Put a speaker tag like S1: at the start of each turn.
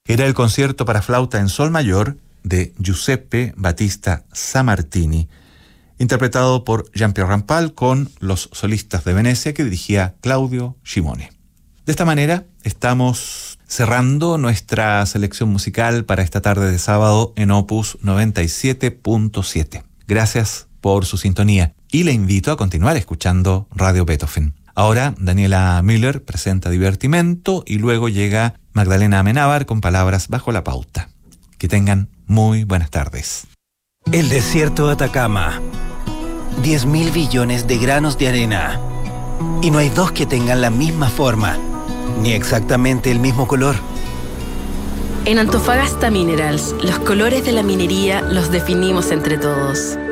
S1: Era el concierto para flauta en sol mayor de Giuseppe Battista Sammartini, interpretado por Jean-Pierre Rampal con los solistas de Venecia que dirigía Claudio Scimone. De esta manera estamos cerrando nuestra selección musical para esta tarde de sábado en Opus 97.7. Gracias por su sintonía y le invito a continuar escuchando Radio Beethoven. Ahora Daniela Müller presenta Divertimento y luego llega Magdalena Amenábar con Palabras bajo la pauta. Que tengan muy buenas tardes.
S2: El desierto de Atacama. 10.000 billones de granos de arena. Y no hay dos que tengan la misma forma, ni exactamente el mismo color.
S3: En Antofagasta Minerals, los colores de la minería los definimos entre todos.